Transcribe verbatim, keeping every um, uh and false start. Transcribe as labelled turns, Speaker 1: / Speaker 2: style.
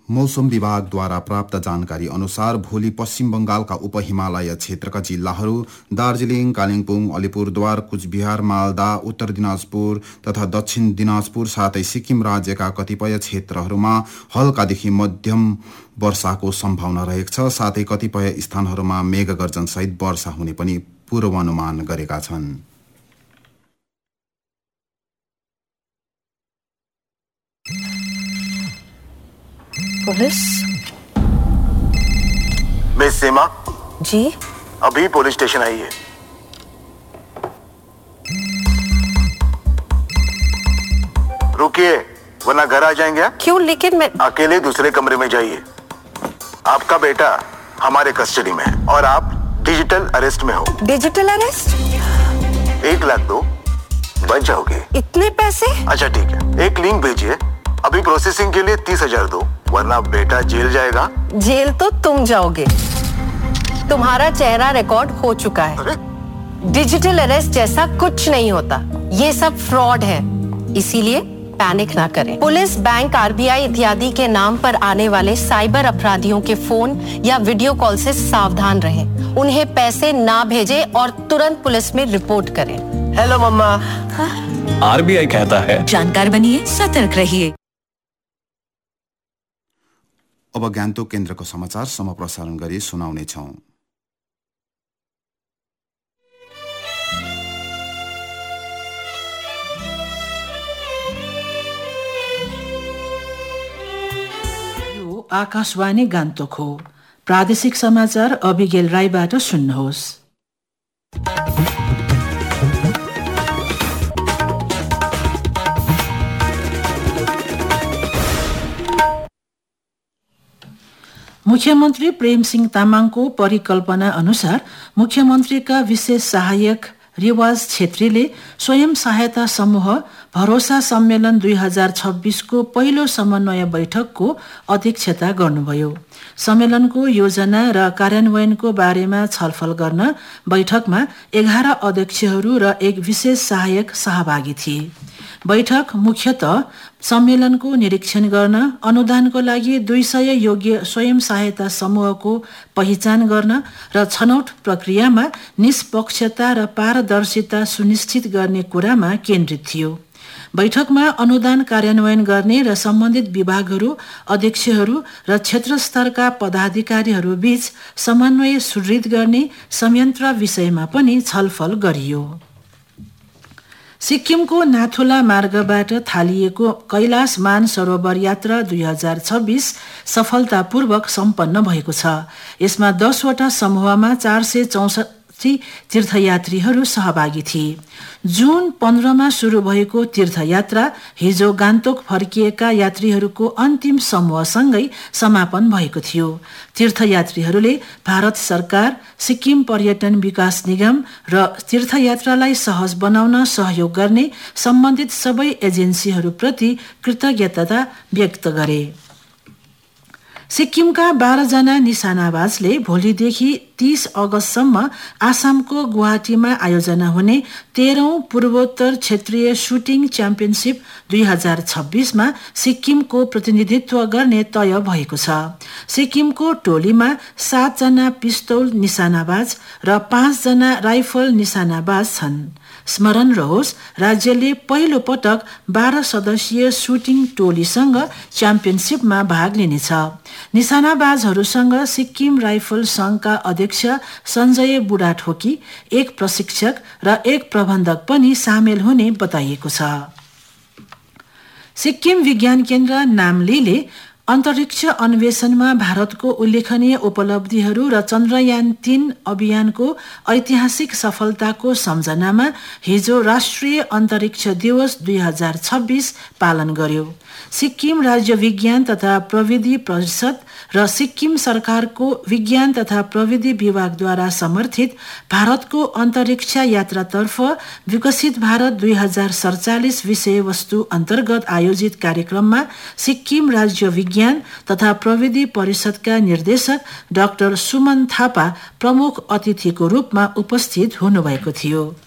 Speaker 1: मौसम विभागद्वारा प्राप्त जानकारी अनुसार भोलि पश्चिम बंगालका उपहिमालय क्षेत्रका जिल्लाहरू दार्जिलिङ, कालिम्पोङ, अलिपुरद्वार, कुचबिहार, मालदा, उत्तर दिनाजपुर तथा दक्षिण दिनाजपुर साथै सिक्किम राज्यका कतिपय क्षेत्रहरूमा हल्कादेखि मध्यम वर्षाको सम्भावना रहेको छ। साथै कतिपय स्थानहरूमा मेघगर्जन सहित वर्षा हुने पनि पूर्वानुमान गरेका छन्।
Speaker 2: पुलिस?
Speaker 3: मिस सीमा
Speaker 2: जी,
Speaker 3: अभी पुलिस स्टेशन आई है। रुकिए वरना घर आ जाएंगे।
Speaker 2: क्यों? लेकिन मैं
Speaker 3: अकेले दूसरे कमरे में जाइए। आपका बेटा हमारे कस्टडी में है और आप डिजिटल अरेस्ट में हो।
Speaker 2: Digital arrest?
Speaker 3: एक लाख दो, बच जाओगे।
Speaker 2: इतने पैसे?
Speaker 3: अच्छा ठीक है, एक लिंक भेजिए। अभी प्रोसेसिंग के लिए तीस हजार दो, वरना बेटा जेल जाएगा।
Speaker 2: जेल तो तुम जाओगे। तुम्हारा चेहरा रिकॉर्ड हो चुका है।
Speaker 3: अरे?
Speaker 2: डिजिटल अरेस्ट जैसा कुछ नहीं होता, ये सब फ्रॉड है। इसीलिए पैनिक ना करें। पुलिस, बैंक, आरबीआई इत्यादि के नाम पर आने वाले साइबर अपराधियों के फोन या वीडियो कॉल से सावधान रहें। उन्हें पैसे ना भेजें और तुरंत पुलिस में रिपोर्ट करें।
Speaker 3: हेलो मम्मा।
Speaker 4: आरबीआई कहता है
Speaker 5: जानकार बनिए, सतर्क रहिए।
Speaker 1: अब गान्तोक केन्द्रको समाचार समप्रसारण गरी सुनाउनेछौं।
Speaker 6: यो आकाशवाणी गान्तोक हो। प्रादेशिक समाचार अभिगेल राईबाट सुन्नुहोस्। मुख्यमन्त्री प्रेमसिंह तामाङको परिकल्पना अनुसार मुख्यमन्त्रीका विशेष सहायक रिवाज छेत्रीले स्वयं सहायता समूह भरोसा सम्मेलन दुई हजार छब्बीसको पहिलो समन्वय बैठकको अध्यक्षता गर्नुभयो। सम्मेलनको योजना र कार्यान्वयनको बारेमा छलफल गर्न बैठकमा एघार अध्यक्षहरू र एक विशेष सहायक सहभागी थिए। बैठक मुख्यतः सम्मेलनको निरीक्षण गर्न, अनुदानको लागि दुई सय योग्य स्वयं सहायता समूहको पहिचान गर्न र छनौट प्रक्रियामा निष्पक्षता र पारदर्शिता सुनिश्चित गर्ने कुरामा केन्द्रित थियो। बैठकमा अनुदान कार्यान्वयन गर्ने र सम्बन्धित विभागहरू, अध्यक्षहरू र क्षेत्र स्तरका पदाधिकारीहरू बीच समन्वय सुदृढ गर्ने संयन्त्र विषयमा पनि छलफल गरियो। सिक्किमको नाथुला मार्गबाट थालिएको कैलाश मानसरोवर यात्रा दुई हजार छब्बीस सफलतापूर्वक सम्पन्न भएको छ। यसमा दसवटा समूहमा चार सय चौसठी तीर्थयात्रीहरू सहभागी थिए। जुन पन्ध्रमा सुरु भएको तीर्थयात्रा हिजो गान्तोक फर्किएका यात्रीहरूको अन्तिम समूहसँगै समापन भएको थियो। तीर्थयात्रीहरूले भारत सरकार, सिक्किम पर्यटन विकास निगम र तीर्थयात्रालाई सहज बनाउन सहयोग गर्ने सम्बन्धित सबै एजेन्सीहरूप्रति कृतज्ञता व्यक्त गरे। सिक्किमका बाह्र जना निशानाबाजले भोलिदेखि तीस अगस्तसम्म आसामको गुवाहाटीमा आयोजना हुने तेह्रौं पूर्वोत्तर क्षेत्रीय सुटिङ च्याम्पियनसिप दुई हजार छब्बीसमा सिक्किमको प्रतिनिधित्व गर्ने तय भएको छ। सिक्किमको टोलीमा सातजना पिस्तौल निशानाबाज र पाँचजना राइफल निशानाबाज छन्। स्मरण रहोस्, राज्यले पहिलो पटक बाह्र सदस्यीय सुटिङ टोलीसँग च्याम्पियनसिपमा भाग लिनेछ। निशानाबाजहरूसँग सिक्किम राइफल संघका अध्यक्ष सञ्जय बुढाथोकी, एक प्रशिक्षक र एक प्रबन्धक पनि सामेल हुने बताइएको छ। सिक्किम विज्ञान केन्द्र नाम्लीले अन्तरिक्ष अन्वेषणमा भारतको उल्लेखनीय उपलब्धिहरू र चन्द्रयान तीन अभियानको ऐतिहासिक सफलताको सम्झनामा हिजो राष्ट्रिय अन्तरिक्ष दिवस दुई हजार छब्बीस पालन गर्यो। सिक्किम राज्य विज्ञान तथा प्रविधि परिषद र सिक्किम सरकारको विज्ञान तथा प्रविधि विभागद्वारा समर्थित भारतको अन्तरिक्ष यात्रातर्फ विकसित भारत दुई हजार सडचालिस विषयवस्तु अन्तर्गत आयोजित कार्यक्रममा सिक्किम राज्य विज्ञान तथा प्रविधि परिषदका निर्देशक डाक्टर सुमन थापा प्रमुख अतिथिको रूपमा उपस्थित हुनुभएको थियो।